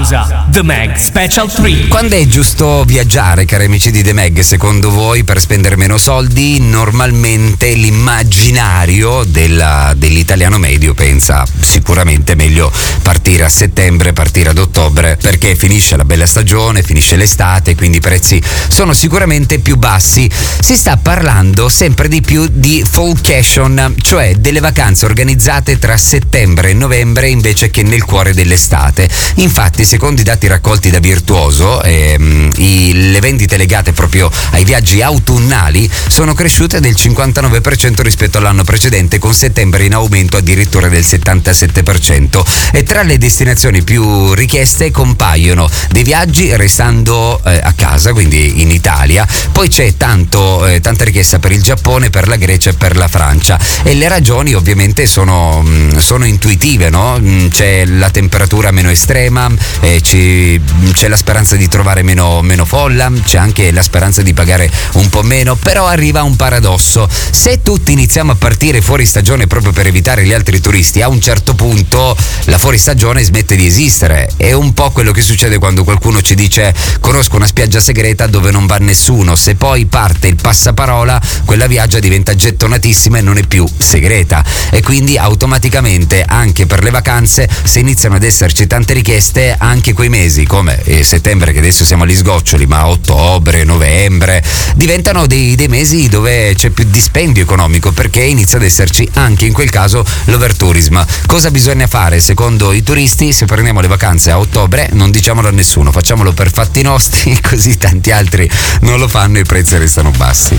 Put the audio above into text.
Pausa. The Mag Special 3. Quando è giusto viaggiare, cari amici di The Mag, secondo voi, per spendere meno soldi? Normalmente l'immaginario dell'italiano medio pensa sicuramente meglio partire a settembre, partire ad ottobre, perché finisce la bella stagione, finisce l'estate, quindi i prezzi sono sicuramente più bassi. Si sta parlando sempre di più di fallcation, cioè delle vacanze organizzate tra settembre e novembre invece che nel cuore dell'estate. Infatti, secondo i dati raccolti da Virtuoso, le vendite legate proprio ai viaggi autunnali sono cresciute del 59% rispetto all'anno precedente, con settembre in aumento addirittura del 77%. E tra le destinazioni più richieste compaiono dei viaggi restando a casa, quindi in Italia. Poi c'è tanta richiesta per il Giappone, per la Grecia e per la Francia, e le ragioni ovviamente sono intuitive, no? C'è la temperatura meno estrema, c'è la speranza di trovare meno folla, c'è anche la speranza di pagare un po' meno, però arriva un paradosso: se tutti iniziamo a partire fuori stagione proprio per evitare gli altri turisti, a un certo punto la fuoristagione smette di esistere. È un po' quello che succede quando qualcuno ci dice: conosco una spiaggia segreta dove non va nessuno. Se poi parte il passaparola, quella viaggia diventa gettonatissima e non è più segreta, e quindi automaticamente anche per le vacanze, se iniziano ad esserci tante richieste, anche quei mesi come settembre, che adesso siamo agli sgoccioli, ma ottobre, novembre diventano dei mesi dove c'è più dispendio economico, perché inizia ad esserci anche in quel caso l'overtourism. Cosa bisogna fare secondo i turisti? Se prendiamo le vacanze a ottobre, non diciamolo a nessuno, facciamolo per fatti nostri, così tanti altri non lo fanno e i prezzi restano bassi.